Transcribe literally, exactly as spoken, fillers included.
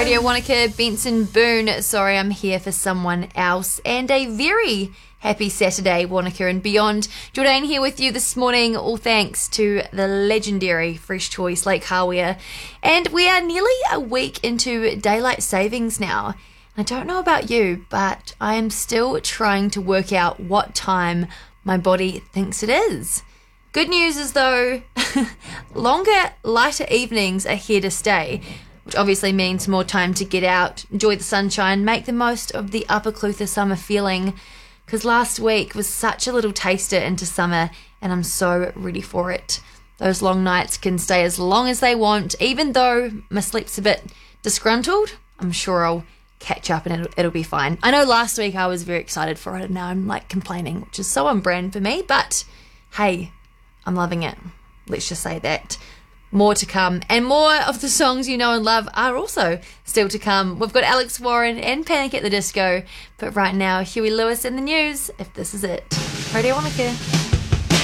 Radio Wanaka, Benson Boone, Sorry I'm Here for Someone Else, and a very happy Saturday, Wanaka and beyond. Jordan here with you this morning, all thanks to the legendary Fresh Choice Lake Hawea. And we are nearly a week into daylight savings now. I don't know about you, but I am still trying to work out what time my body thinks it is. Good news is though, longer, lighter evenings are here to stay, which obviously means more time to get out, enjoy the sunshine, make the most of the Upper Clutha summer feeling, because last week was such a little taster into summer and I'm so ready for it. Those long nights can stay as long as they want, even though my sleep's a bit disgruntled. I'm sure I'll catch up and it'll, it'll be fine. I know last week I was very excited for it and now I'm like complaining, which is so on brand for me, but hey, I'm loving it. Let's just say that. More to come, and more of the songs you know and love are also still to come. We've got Alex Warren and Panic at the Disco, but right now, Huey Lewis in the news, if this is it. Radio Wanaka.